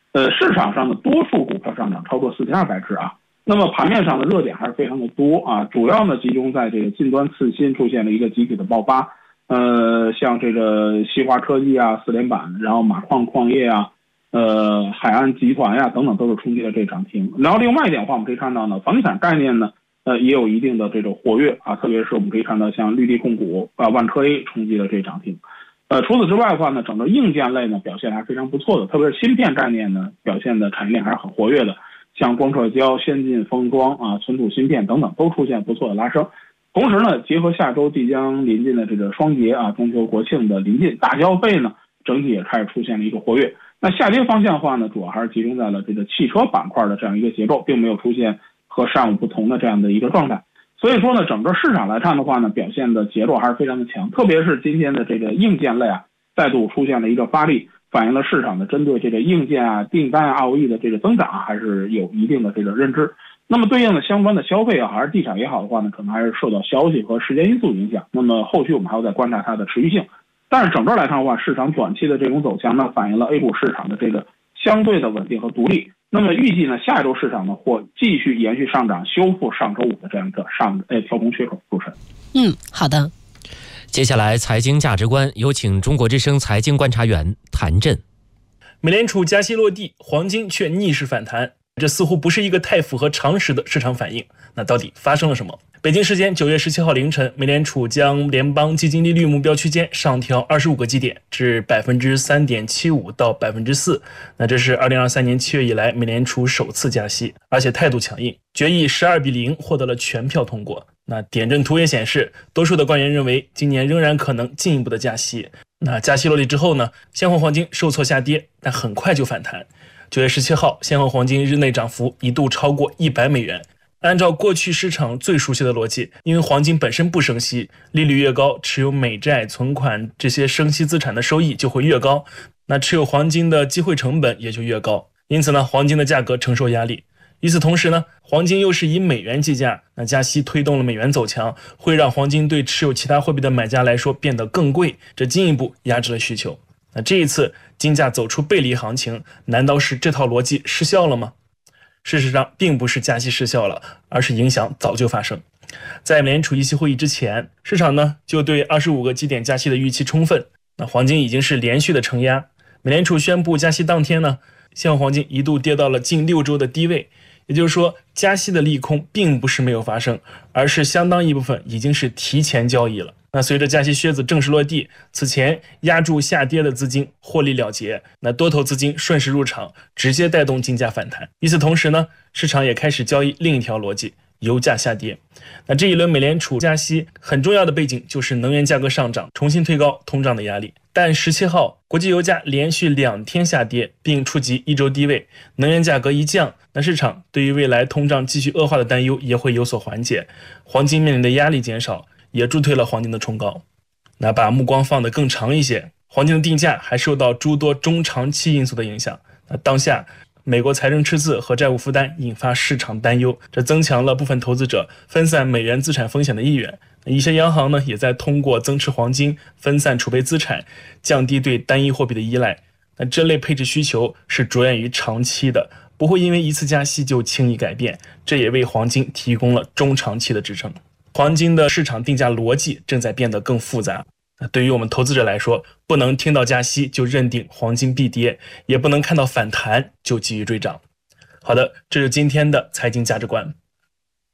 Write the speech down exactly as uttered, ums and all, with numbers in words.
呃，市场上的多数股票上涨超过四千二百只啊。那么盘面上的热点还是非常的多啊，主要呢集中在这个近端次新出现了一个集体的爆发，呃，像这个西华科技啊、四连板，然后马矿矿业啊，呃，海岸集团呀、啊、等等都是冲击了这涨停。然后另外一点的话，我们可以看到呢，房地产概念呢，呃，也有一定的这种活跃啊，特别是我们可以看到像绿地控股啊、万科 A 冲击了这涨停。呃，除此之外的话呢，整个硬件类呢表现还是非常不错的，特别是芯片概念呢表现的产业链还是很活跃的，像光刻胶、先进封装啊、存储芯片等等都出现不错的拉升。同时呢，结合下周即将临近的这个双节啊、中秋国庆的临近，大消费呢整体也开始出现了一个活跃。那下跌方向的话呢，主要还是集中在了这个汽车板块的这样一个节奏，并没有出现和上午不同的这样的一个状态。所以说呢，整个市场来看的话呢，表现的节奏还是非常的强，特别是今天的这个硬件类啊，再度出现了一个发力，反映了市场的针对这个硬件啊、订单啊、R O E 的这个增长啊，还是有一定的这个认知。那么对应的相关的消费啊，还是地产也好的话呢，可能还是受到消息和时间因素影响。那么后续我们还要再观察它的持续性。但是整个来看的话，市场短期的这种走强呢，反映了 A 股市场的这个相对的稳定和独立。那么预计呢，下一周市场呢或继续延续上涨，修复上周五的这样一个上呃跳空缺口。主持人， 嗯，好的。 接下来财经价值观，有请中国之声财经观察员谭震。 美联储加息落地，黄金却逆势反弹，这似乎不是一个太符合常识的市场反应。那到底发生了什么？北京时间九月十七号凌晨，美联储将联邦基金利率目标区间上调二十五个基点，至百分之三点七五到百分之四。那这是二零二三年七月以来美联储首次加息，而且态度强硬，决议十二比零获得了全票通过。那点阵图也显示，多数的官员认为今年仍然可能进一步的加息。那加息落地之后呢，现货黄金受挫下跌，但很快就反弹。九月十七号，现货黄金日内涨幅一度超过一百美元。按照过去市场最熟悉的逻辑，因为黄金本身不升息，利率越高，持有美债、存款这些升息资产的收益就会越高，那持有黄金的机会成本也就越高，因此呢，黄金的价格承受压力。与此同时呢，黄金又是以美元计价，那加息推动了美元走强，会让黄金对持有其他货币的买家来说变得更贵，这进一步压制了需求。那这一次金价走出背离行情，难道是这套逻辑失效了吗？事实上并不是加息失效了，而是影响早就发生。在美联储议息会议之前，市场呢就对二十五个基点加息的预期充分，那黄金已经是连续的承压。美联储宣布加息当天呢，现货黄金一度跌到了近六周的低位，也就是说加息的利空并不是没有发生，而是相当一部分已经是提前交易了。那随着加息靴子正式落地，此前压住下跌的资金获利了结，那多头资金顺势入场，直接带动金价反弹。与此同时呢，市场也开始交易另一条逻辑，油价下跌。那这一轮美联储加息很重要的背景就是能源价格上涨，重新推高通胀的压力。但十七号国际油价连续两天下跌，并触及一周低位，能源价格一降，那市场对于未来通胀继续恶化的担忧也会有所缓解，黄金面临的压力减少，也助推了黄金的冲高。那把目光放得更长一些，黄金的定价还受到诸多中长期因素的影响。那当下美国财政赤字和债务负担引发市场担忧，这增强了部分投资者分散美元资产风险的意愿。一些央行呢也在通过增持黄金分散储备资产，降低对单一货币的依赖。那这类配置需求是着眼于长期的，不会因为一次加息就轻易改变，这也为黄金提供了中长期的支撑。黄金的市场定价逻辑正在变得更复杂，对于我们投资者来说，不能听到加息就认定黄金必跌，也不能看到反弹就急于追涨。好的，这是今天的财经价值观。